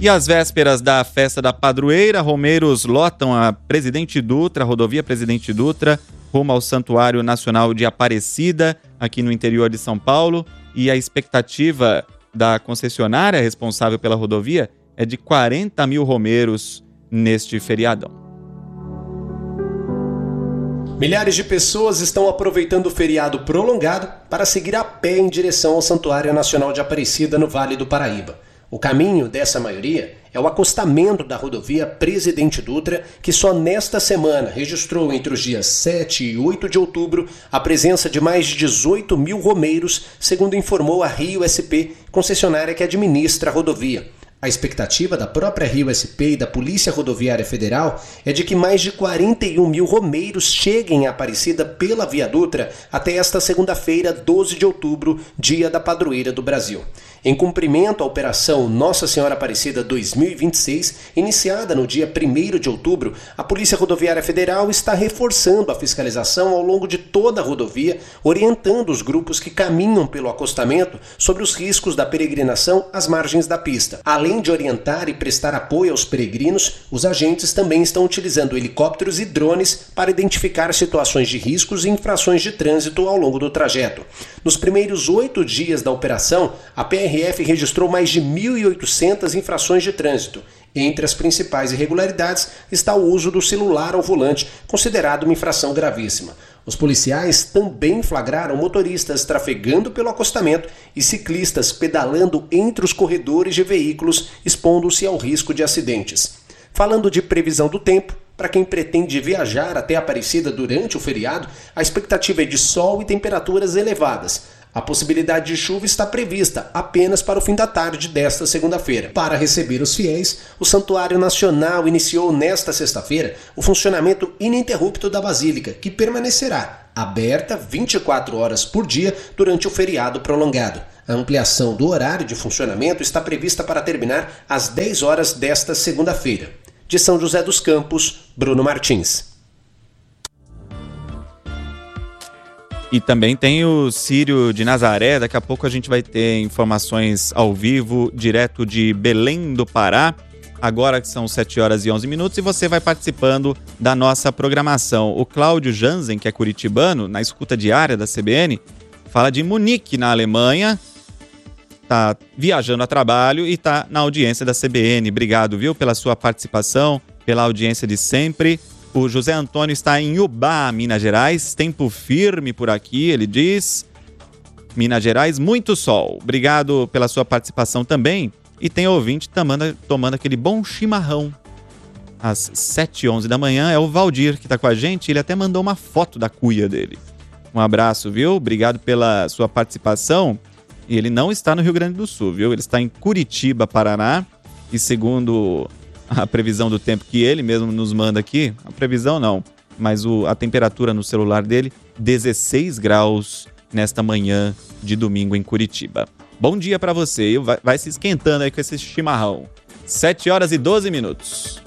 E às vésperas da festa da padroeira, romeiros lotam a Presidente Dutra, a rodovia Presidente Dutra, rumo ao Santuário Nacional de Aparecida, aqui no interior de São Paulo. E a expectativa da concessionária responsável pela rodovia é de 40 mil romeiros neste feriadão. Milhares de pessoas estão aproveitando o feriado prolongado para seguir a pé em direção ao Santuário Nacional de Aparecida, no Vale do Paraíba. O caminho dessa maioria é o acostamento da rodovia Presidente Dutra, que só nesta semana registrou entre os dias 7 e 8 de outubro a presença de mais de 18 mil romeiros, segundo informou a Rio SP, concessionária que administra a rodovia. A expectativa da própria Rio SP e da Polícia Rodoviária Federal é de que mais de 41 mil romeiros cheguem a Aparecida pela Via Dutra até esta segunda-feira, 12 de outubro, dia da padroeira do Brasil. Em cumprimento à Operação Nossa Senhora Aparecida 2026, iniciada no dia 1º de outubro, a Polícia Rodoviária Federal está reforçando a fiscalização ao longo de toda a rodovia, orientando os grupos que caminham pelo acostamento sobre os riscos da peregrinação às margens da pista. Além de orientar e prestar apoio aos peregrinos, os agentes também estão utilizando helicópteros e drones para identificar situações de riscos e infrações de trânsito ao longo do trajeto. Nos primeiros 8 dias da operação, a PRF registrou mais de 1.800 infrações de trânsito. Entre as principais irregularidades está o uso do celular ao volante, considerado uma infração gravíssima. Os policiais também flagraram motoristas trafegando pelo acostamento e ciclistas pedalando entre os corredores de veículos, expondo-se ao risco de acidentes. Falando de previsão do tempo, para quem pretende viajar até Aparecida durante o feriado, a expectativa é de sol e temperaturas elevadas. A possibilidade de chuva está prevista apenas para o fim da tarde desta segunda-feira. Para receber os fiéis, o Santuário Nacional iniciou nesta sexta-feira o funcionamento ininterrupto da Basílica, que permanecerá aberta 24 horas por dia durante o feriado prolongado. A ampliação do horário de funcionamento está prevista para terminar às 10 horas desta segunda-feira. De São José dos Campos, Bruno Martins. E também tem o Círio de Nazaré. Daqui a pouco a gente vai ter informações ao vivo, direto de Belém do Pará. Agora que são 7 horas e 11 minutos e você vai participando da nossa programação. O Cláudio Jansen, que é curitibano, na escuta diária da CBN, fala de Munique, na Alemanha. Tá viajando a trabalho e tá na audiência da CBN. Obrigado, viu, pela sua participação, pela audiência de sempre. O José Antônio está em Ubá, Minas Gerais. Tempo firme por aqui, ele diz. Minas Gerais, muito sol. Obrigado pela sua participação também. E tem ouvinte tomando aquele bom chimarrão. Às 7h11 da manhã é o Valdir que está com a gente. Ele até mandou uma foto da cuia dele. Um abraço, viu? Obrigado pela sua participação. E ele não está no Rio Grande do Sul, viu? Ele está em Curitiba, Paraná. E segundo a previsão do tempo que ele mesmo nos manda aqui, a previsão não, mas a temperatura no celular dele, 16 graus nesta manhã de domingo em Curitiba. Bom dia para você, vai se esquentando aí com esse chimarrão. 7 horas e 12 minutos.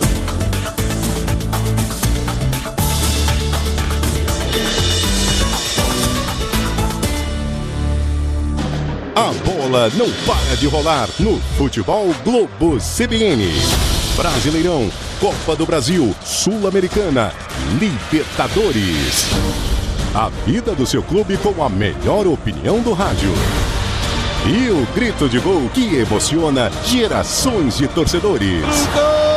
A bola não para de rolar no Futebol Globo CBN. Brasileirão, Copa do Brasil, Sul-Americana, Libertadores. A vida do seu clube com a melhor opinião do rádio. E o grito de gol que emociona gerações de torcedores.